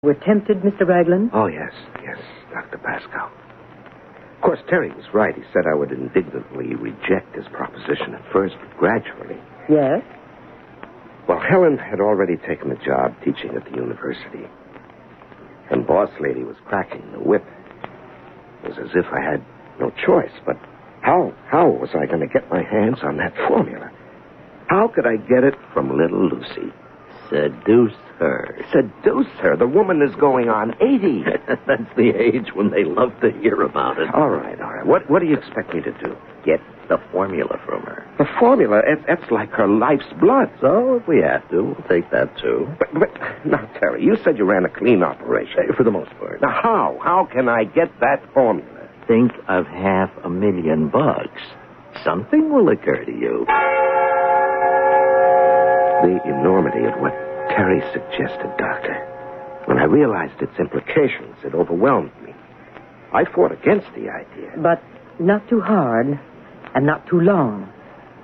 Were tempted, Mr. Raglan? Oh, yes, Dr. Pascal. Of course, Terry was right. He said I would indignantly reject his proposition at first, but gradually. Yes? Well, Helen had already taken a job teaching at the university. And boss lady was cracking the whip. It was as if I had no choice, but how was I going to get my hands on that formula? How could I get it from little Lucy? Seduce her. Seduce her? The woman is going on 80. That's the age when they love to hear about it. All right. What do you expect me to do? Get the formula from her. The formula? That's like her life's blood. So if we have to, we'll take that, too. But now, Terry, you said you ran a clean operation. For the most part. Now, how? How can I get that formula? Think of $500,000. Something will occur to you. The enormity of what Terry suggested, Doctor. When I realized its implications, it overwhelmed me. I fought against the idea. But not too hard and not too long.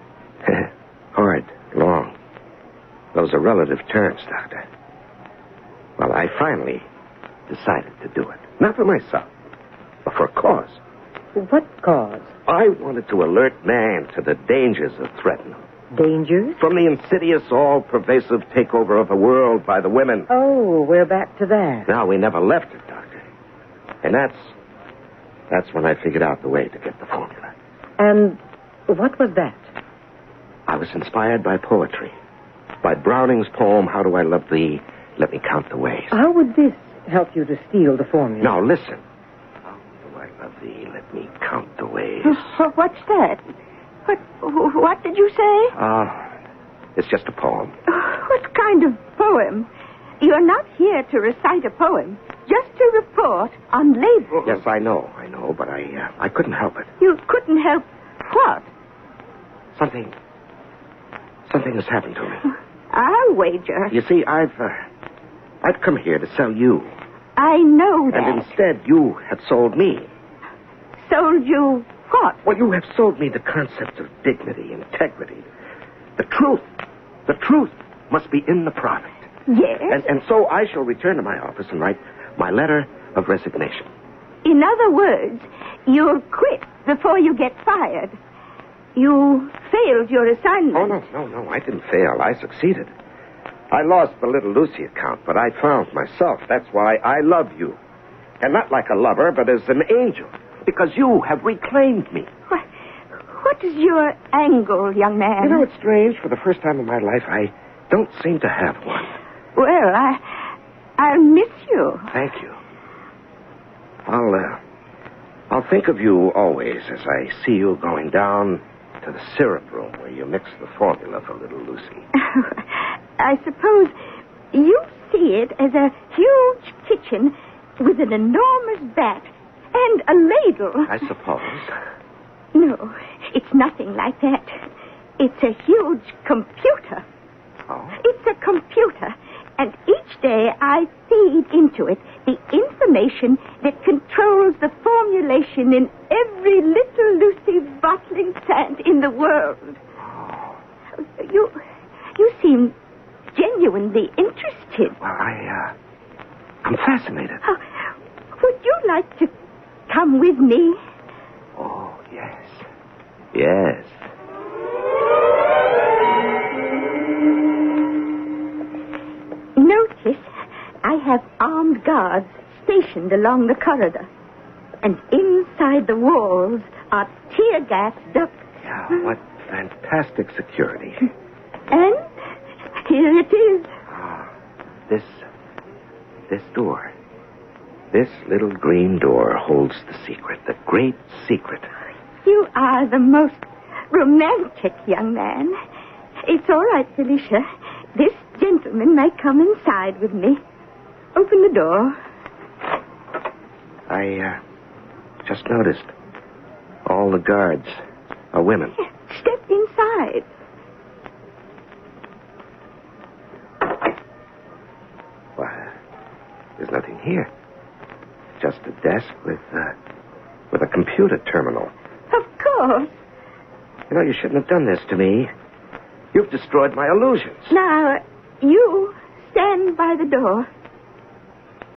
Hard, long. Those are relative terms, Doctor. Well, I finally decided to do it. Not for myself, but for a cause. What cause? I wanted to alert man to the dangers that threaten him. Dangers? From the insidious, all-pervasive takeover of the world by the women. Oh, we're back to that. No, we never left it, Doctor. And that's when I figured out the way to get the formula. And what was that? I was inspired by poetry. By Browning's poem, How Do I Love Thee? Let Me Count the Ways. How would this help you to steal the formula? Now, listen. How do I love thee? Let me count the ways. What's that? What did you say? It's just a poem. What kind of poem? You're not here to recite a poem, just to report on labels. Yes, I know, but I couldn't help it. You couldn't help what? Something has happened to me. I'll wager. You see, I've come here to sell you. I know that. And instead, you have sold me. Sold you what? Well, you have sold me the concept of dignity, integrity. The truth. The truth must be in the product. Yes? And so I shall return to my office and write my letter of resignation. In other words, you'll quit before you get fired. You failed your assignment. Oh, no, I didn't fail. I succeeded. I lost the little Lucy account, but I found myself. That's why I love you. And not like a lover, but as an angel. Because you have reclaimed me. What is your angle, young man? You know, it's strange. For the first time in my life, I don't seem to have one. Well, I'll miss you. Thank you. I'll think of you always as I see you going down to the syrup room where you mix the formula for little Lucy. I suppose you see it as a huge kitchen with an enormous bat and a ladle. I suppose. No, it's nothing like that. It's a huge computer. Oh? It's a computer, and each day I feed into it the information that controls the formulation in every little Lucy bottling plant in the world. Oh. You seem genuinely interested. Well, I'm fascinated. Would you like to come with me? Oh, yes. Yes. Notice I have armed guards stationed along the corridor. And inside the walls are tear gas ducts. Yeah, what fantastic security. And here it is. This door. This little green door holds the secret, the great secret. You are the most romantic young man. It's all right, Felicia. This gentleman may come inside with me. Open the door. I just noticed all the guards are women. Step inside. Well, there's nothing here. Just a desk with a computer terminal. Of course. You know, you shouldn't have done this to me. You've destroyed my illusions. Now, you stand by the door.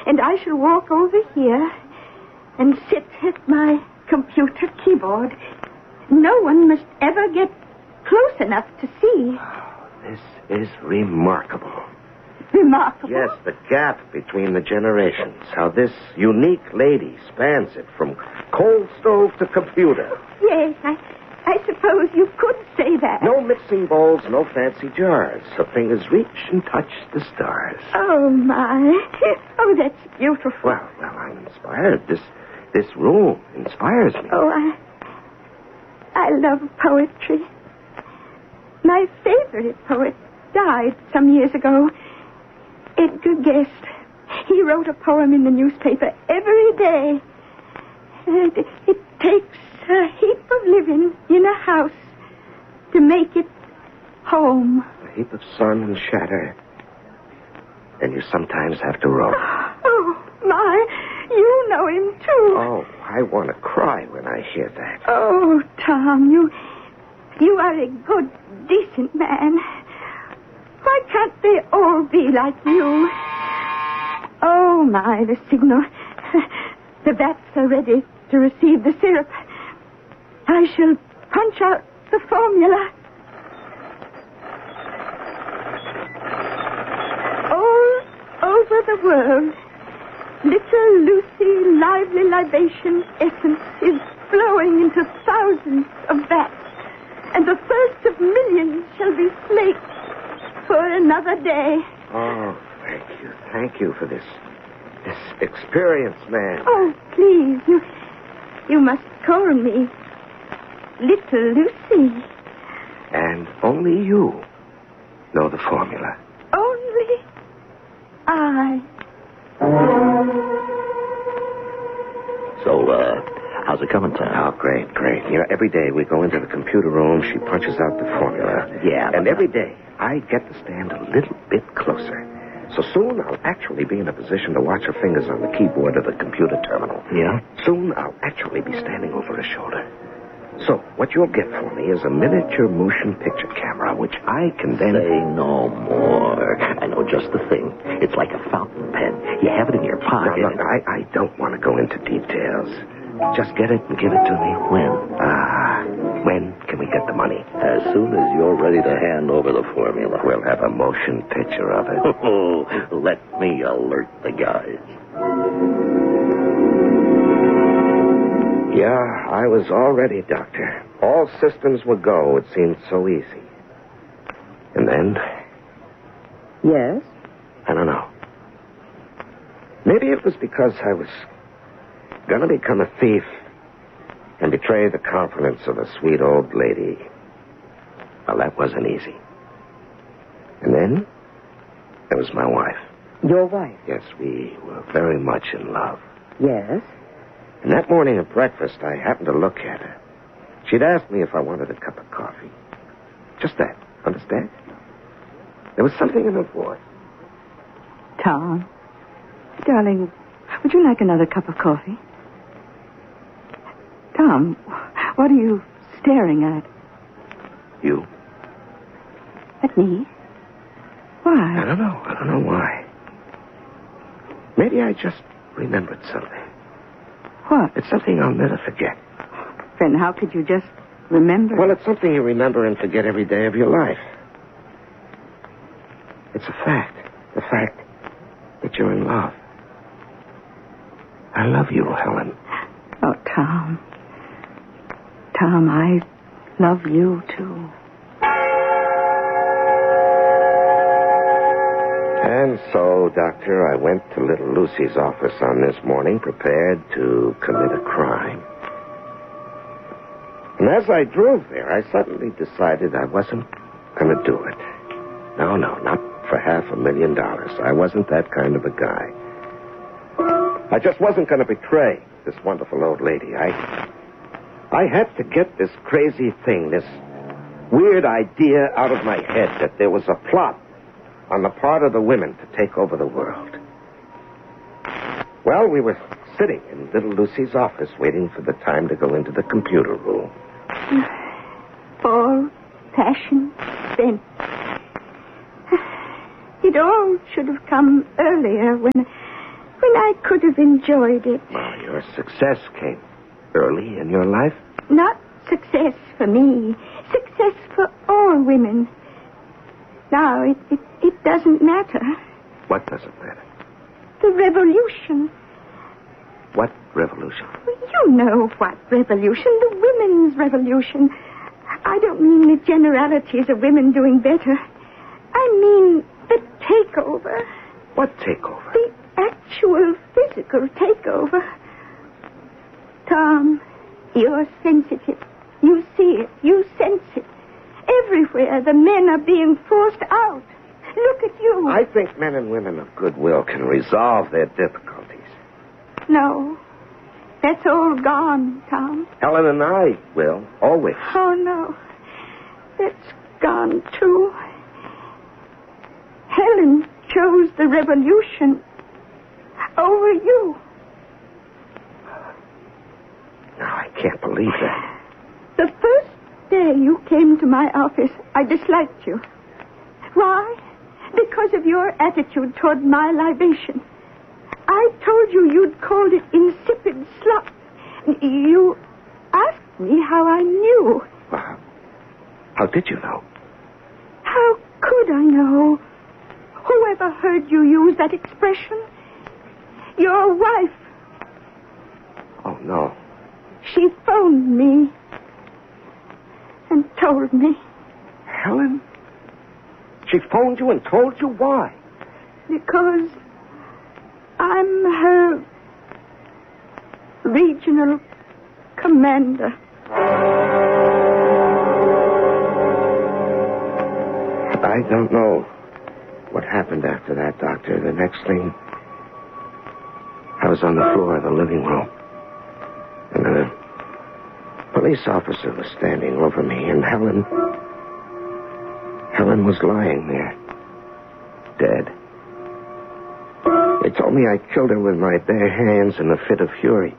and I shall walk over here and sit at my computer keyboard. No one must ever get close enough to see. This is remarkable. Remarkable? Yes, the gap between the generations. How this unique lady spans it from coal stove to computer. Yes, I suppose you could say that. No mixing bowls, no fancy jars. Her fingers reach and touch the stars. Oh, my. Oh, that's beautiful. Well, I'm inspired. This room inspires me. Oh, I love poetry. My favorite poet died some years ago. Edgar Guest. He wrote a poem in the newspaper every day. It takes a heap of living in a house to make it home. A heap of sun and shadow. And you sometimes have to row. Oh, my. You know him, too. Oh, I want to cry when I hear that. Oh, Tom, you are a good, decent man. Why can't they all be like you? Oh, my, the signal. The vats are ready to receive the syrup. I shall punch out the formula. All over the world, little Lucy Lively Libation essence is flowing into thousands of vats, and the first of millions shall be slaked for another day. Oh, thank you for this experience, man. Oh, please, you must call me Little Lucy. And only you know the formula. Only I. So, how's it coming, Tom? Oh, great. You know, every day we go into the computer room, she punches out the formula. Yeah. And every day I get to stand a little bit closer. So soon I'll actually be in a position to watch her fingers on the keyboard of the computer terminal. Yeah? Soon I'll actually be standing over her shoulder. So what you'll get from me is a miniature motion picture camera, which I can then... Say no more. I know just the thing. It's like a fountain pen. You have it in your pocket. Now, look, I don't want to go into details. Just get it and give it to me. When? When can we get the money? As soon as you're ready to hand over the formula. We'll have a motion picture of it. Oh, let me alert the guys. Yeah, I was all ready, Doctor. All systems would go. It seemed so easy. And then, Yes? I don't know. Maybe it was because I was going to become a thief and betray the confidence of a sweet old lady. Well, that wasn't easy. And then, there was my wife. Your wife? Yes, we were very much in love. Yes? And that morning at breakfast, I happened to look at her. She'd asked me if I wanted a cup of coffee. Just that, understand? There was something in her voice. Tom, darling, would you like another cup of coffee? Tom, what are you staring at? You? At me? I Why? don't know why. Maybe I just remembered something. What? It's something I'll never forget. Then how could you just remember? Well, it's something you remember and forget every day of your life. It's a fact. The fact that you're in love. I love you, Helen. Oh, Tom. Tom, I love you, too. And so, Doctor, I went to little Lucy's office on this morning, prepared to commit a crime. And as I drove there, I suddenly decided I wasn't going to do it. No, not for $500,000. I wasn't that kind of a guy. I just wasn't going to betray this wonderful old lady. I had to get this crazy thing, this weird idea out of my head that there was a plot on the part of the women to take over the world. Well, we were sitting in little Lucy's office waiting for the time to go into the computer room. Old-fashioned sense. It all should have come earlier when I could have enjoyed it. Well, your success came early in your life. Not success for me. Success for all women. Now, it doesn't matter. What doesn't matter? The revolution. What revolution? Well, you know what revolution. The women's revolution. I don't mean the generalities of women doing better. I mean the takeover. What takeover? The actual physical takeover. Tom, you're sensitive. You see it. You sense it. Everywhere the men are being forced out. Look at you. I think men and women of goodwill can resolve their difficulties. No. That's all gone, Tom. Helen and I will, always. Oh, no. That's gone, too. Helen chose the revolution over you. No, I can't believe that. The first day you came to my office, I disliked you. Why? Because of your attitude toward my libation. I told you you'd called it insipid slop. You asked me how I knew. Well, how did you know? How could I know? Whoever heard you use that expression? Your wife. Oh, no. She phoned me and told me. Helen? She phoned you and told you why? Because I'm her regional commander. I don't know what happened after that, Doctor. The next thing, I was on the floor of the living room. And a police officer was standing over me, and Helen was lying there, dead. They told me I killed her with my bare hands in a fit of fury.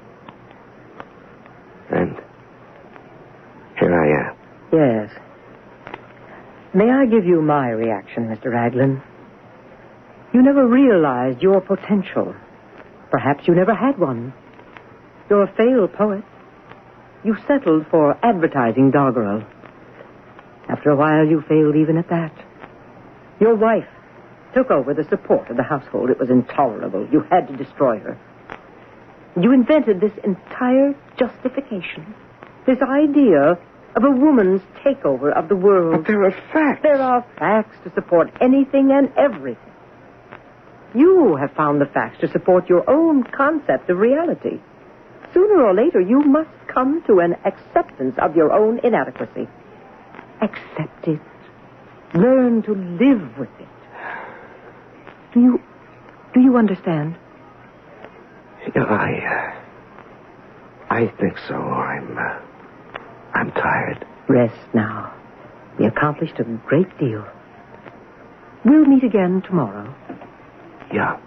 And here I am. Yes. May I give you my reaction, Mr. Raglan? You never realized your potential. Perhaps you never had one. You're a failed poet. You settled for advertising doggerel. After a while, you failed even at that. Your wife took over the support of the household. It was intolerable. You had to destroy her. You invented this entire justification, this idea of a woman's takeover of the world. But there are facts. There are facts to support anything and everything. You have found the facts to support your own concept of reality. Sooner or later, you must come to an acceptance of your own inadequacy. Accept it. Learn to live with it. Do you understand? You know, I think so. I'm tired. Rest now. We accomplished a great deal. We'll meet again tomorrow. Yeah.